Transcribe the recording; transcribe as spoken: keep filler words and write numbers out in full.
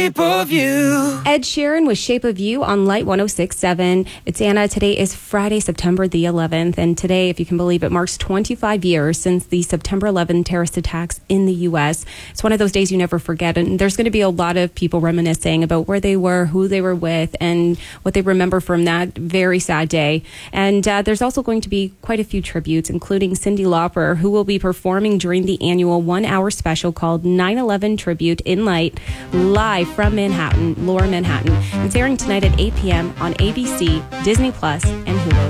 Shape of You. Ed Sheeran with Shape of You on Light one oh six point seven. It's Anna. Today is Friday, September the eleventh. And today, if you can believe it, marks twenty-five years since the September eleventh terrorist attacks in the U S. It's one of those days you never forget. And there's going to be a lot of people reminiscing about where they were, who they were with, and what they remember from that very sad day. And uh, there's also going to be quite a few tributes, including Cyndi Lauper, who will be performing during the annual one-hour special called nine eleven Tribute in Light, live from Manhattan, Lower Manhattan. It's airing tonight at eight p.m. on A B C, Disney Plus, and Hulu.